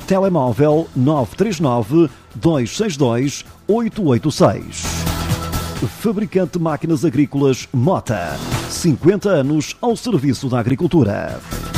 Telemóvel 939-262-886. Fabricante de máquinas agrícolas Mota. 50 anos ao serviço da agricultura.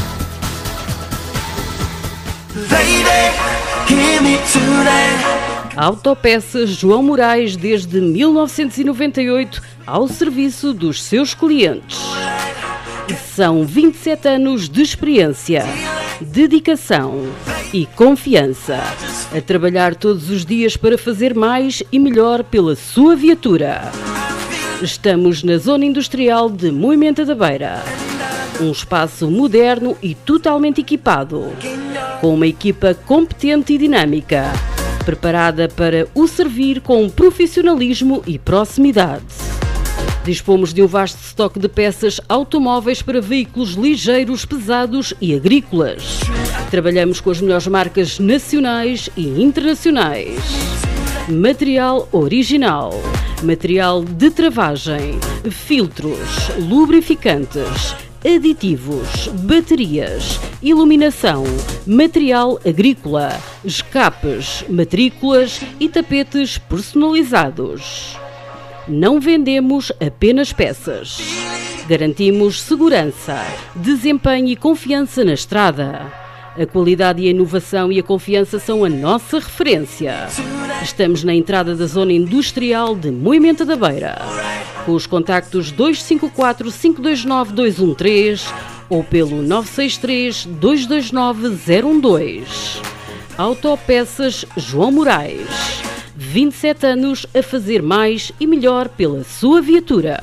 Autopeças João Morais desde 1998 ao serviço dos seus clientes. São 27 anos de experiência, dedicação e confiança a trabalhar todos os dias para fazer mais e melhor pela sua viatura. Estamos na zona industrial de Moimenta da Beira. Um espaço moderno e totalmente equipado, com uma equipa competente e dinâmica, preparada para o servir com profissionalismo e proximidade. Dispomos de um vasto estoque de peças automóveis para veículos ligeiros, pesados e agrícolas. Trabalhamos com as melhores marcas nacionais e internacionais. Material original, material de travagem, filtros, lubrificantes, aditivos, baterias, iluminação, material agrícola, escapes, matrículas e tapetes personalizados. Não vendemos apenas peças. Garantimos segurança, desempenho e confiança na estrada. A qualidade e a inovação e a confiança são a nossa referência. Estamos na entrada da zona industrial de Moimenta da Beira. Com os contactos 254-529-213 ou pelo 963-229-012. Autopeças João Morais. 27 anos a fazer mais e melhor pela sua viatura.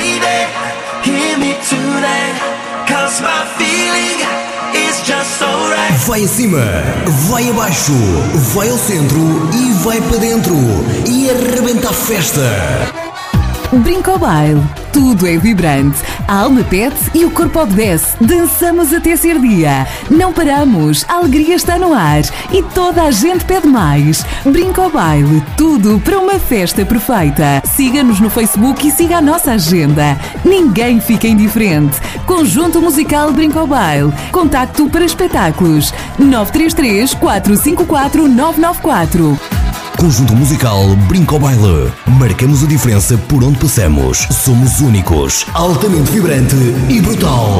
Vai acima, vai abaixo, vai ao centro e vai para dentro e arrebenta a festa. Brincobile, tudo é vibrante. A alma pede e o corpo obedece. Dançamos até ser dia. Não paramos, a alegria está no ar e toda a gente pede mais. Brincobile, tudo para uma festa perfeita. Siga-nos no Facebook e siga a nossa agenda. Ninguém fica indiferente. Conjunto Musical Brincobile. Contacto para espetáculos 933 454 994. Conjunto Musical Brincobile. Marcamos a diferença por onde passamos. Somos únicos, altamente vibrante e brutal.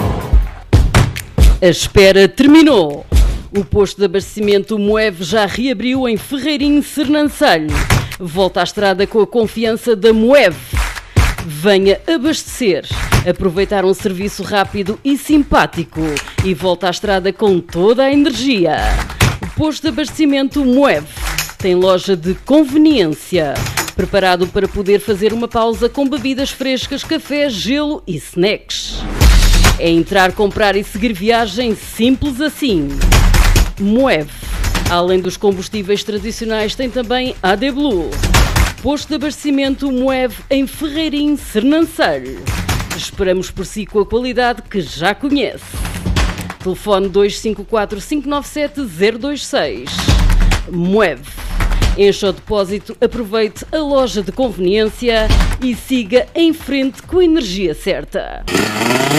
A espera terminou. O posto de abastecimento Moeve já reabriu em Ferreirinho, Sernancelho. Volta à estrada com a confiança da Moeve. Venha abastecer, aproveitar um serviço rápido e simpático e volta à estrada com toda a energia. O posto de abastecimento Moeve tem loja de conveniência, preparado para poder fazer uma pausa com bebidas frescas, café, gelo e snacks. É entrar, comprar e seguir viagem simples assim. Moeve. Além dos combustíveis tradicionais, tem também AD Blue. Posto de abastecimento Moeve em Ferreirinho, Sernancelho. Esperamos por si com a qualidade que já conhece. Telefone 254 597 026. Moeve. Encha o depósito, aproveite a loja de conveniência e siga em frente com a energia certa.